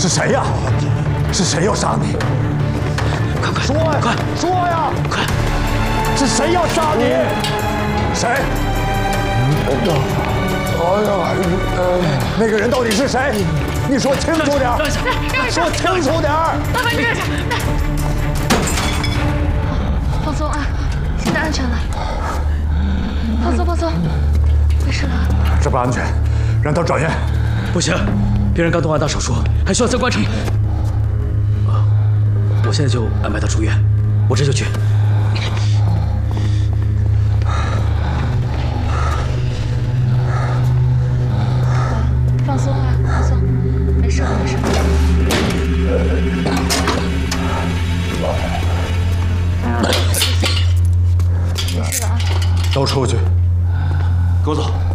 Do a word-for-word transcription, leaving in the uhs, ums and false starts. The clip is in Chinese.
是谁呀？是谁要杀你？ 快快说呀！ 快说呀！ 快！ 是谁要杀你？谁？哎呀，呃，那个人到底是谁？你说清楚点儿！ 让一下， 说清楚点儿！ 麻烦你让一下，来，放松啊，现在安全了，放松放松，没事了。 这不安全，让他转院。 不行，病人刚动完大手术，还需要再观察。啊，我现在就安排他出院，我这就去。 放松啊，放松，没事没事。没事了啊。 都出去， 跟我走。